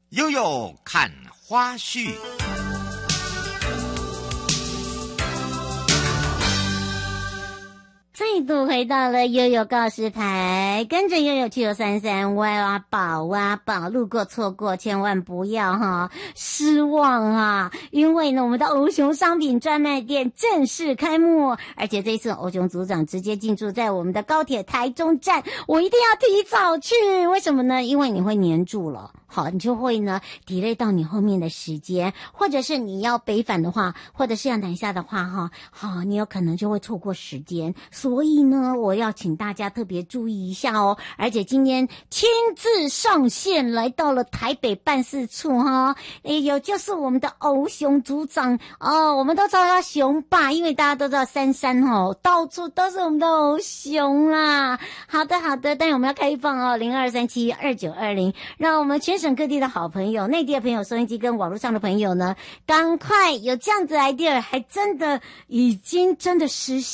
悠悠看花絮。 再度回到了悠悠告示牌，跟着悠悠去游33挖宝挖宝，路过错过千万不要失望啊！因为呢，我们的欧熊商品专卖店正式开幕，而且这一次欧熊组长直接进驻在我们的高铁台中站，我一定要提早去。为什么呢？因为你会黏住了。好，你就会呢 delay 到你后面的时间，或者是你要北返的话，或者是要南下的话好，你有可能就会错过时间。所以呢，我要请大家特别注意一下哦。而且今天亲自上线来到了台北办事处有就是我们的欧熊组长我们都叫他熊爸，因为大家都知道33到处都是我们的欧熊啦。好的，但我们要开放02372920，让我们全省各地的好朋友，内地的朋友，收音机跟网络上的朋友呢，赶快有这样子 idea， 还真的已经真的实现。